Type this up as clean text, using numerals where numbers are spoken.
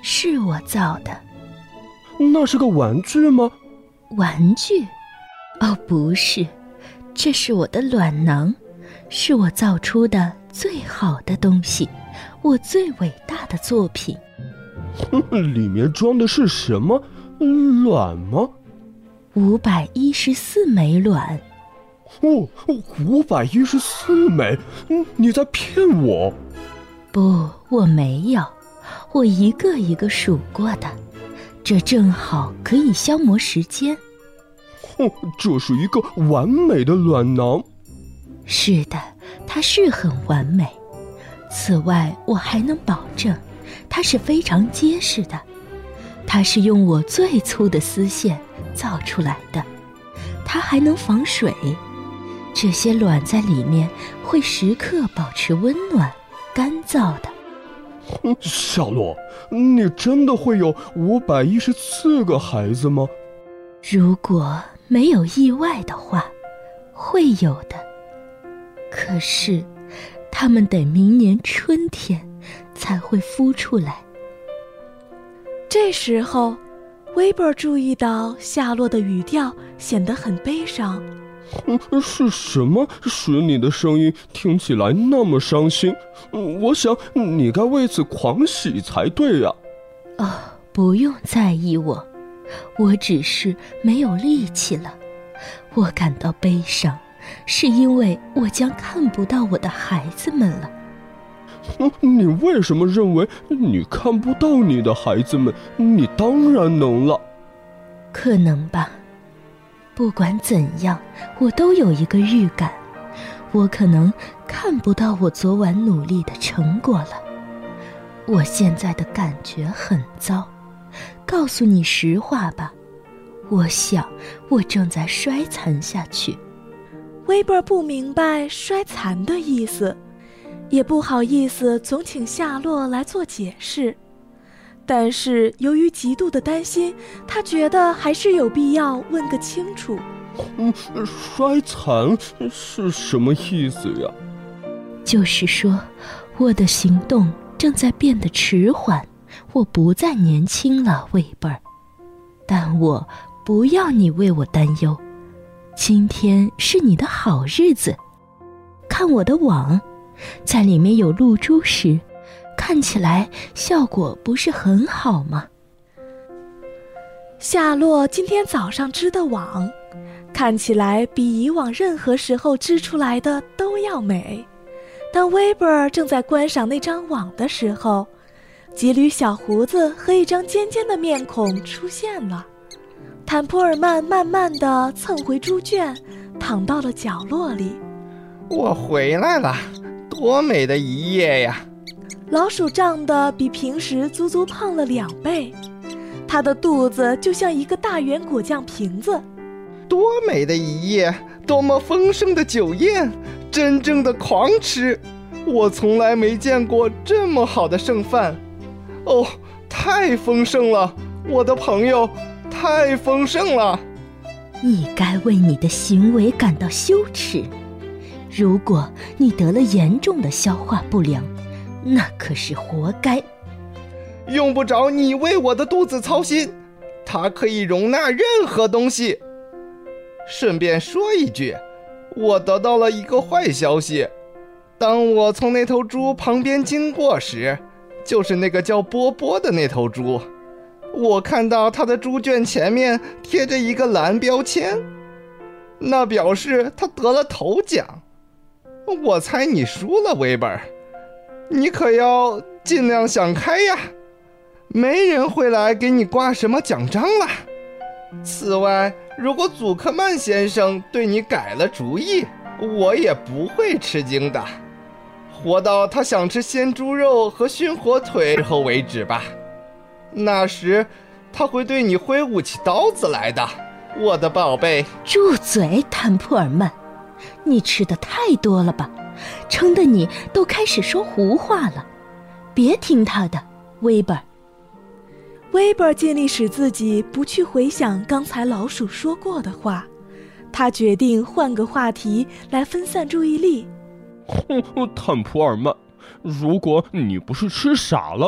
是我造的。 那是个玩具吗？ 玩具？哦，不是，这是我的卵囊，是我造出的最好的东西，我最伟大的作品。 里面装的是什么？卵吗 ？514枚卵。 哦，514枚？你在骗我？ 不，我没有，我一个一个数过的，这正好可以消磨时间。 这是一个完美的卵囊。 是的，它是很完美。此外，我还能保证，它是非常结实的。它是用我最粗的丝线造出来的，它还能防水。这些卵在里面会时刻保持温暖、干燥的。 夏洛，你真的会有514个孩子吗？ 如果没有意外的话，会有的。可是，他们得明年春天才会孵出来。 这时候，威伯注意到夏洛的语调显得很悲伤。 是什么使你的声音听起来那么伤心？我想你该为此狂喜才对呀。 哦，不用在意我，我只是没有力气了。我感到悲伤，是因为我将看不到我的孩子们了。 你为什么认为你看不到你的孩子们？你当然能了。 可能吧。不管怎样，我都有一个预感，我可能看不到我昨晚努力的成果了。我现在的感觉很糟，告诉你实话吧，我想我正在衰残下去。 威伯不明白衰残的意思，也不好意思总请夏洛来做解释。但是由于极度的担心，他觉得还是有必要问个清楚。 衰残是什么意思呀？ 就是说，我的行动正在变得迟缓，我不再年轻了，威伯尔。但我不要你为我担忧，今天是你的好日子。看我的网，在里面有露珠时，看起来效果不是很好吗？ 夏洛今天早上织的网，看起来比以往任何时候织出来的都要美。当威伯尔正在观赏那张网的时候，几缕小胡子和一张尖尖的面孔出现了。坦普尔曼慢慢地蹭回猪圈，躺到了角落里。 我回来了，多美的一夜呀！ 老鼠长得比平时足足胖了2倍，它的肚子就像一个大圆果酱瓶子。 多美的一夜，多么丰盛的酒宴，真正的狂吃！我从来没见过这么好的剩饭。哦，太丰盛了，我的朋友，太丰盛了！ 你该为你的行为感到羞耻。如果你得了严重的消化不良，那可是活该。 用不着你为我的肚子操心，它可以容纳任何东西。顺便说一句，我得到了一个坏消息。当我从那头猪旁边经过时，就是那个叫波波的那头猪，我看到它的猪圈前面贴着一个蓝标签，那表示他得了头奖。我猜你输了，威伯尔，你可要尽量想开呀，没人会来给你挂什么奖章了。此外，如果祖克曼先生对你改了主意，我也不会吃惊的，活到他想吃鲜猪肉和熏火腿后为止吧。那时他会对你挥舞起刀子来的，我的宝贝。 住嘴，坦普尔曼，你吃的太多了吧，撑得你都开始说胡话了。别听他的，威伯尔。 威伯尔尽力使自己不去回想刚才老鼠说过的话，他决定换个话题来分散注意力。 坦普尔曼，如果你不是吃傻了，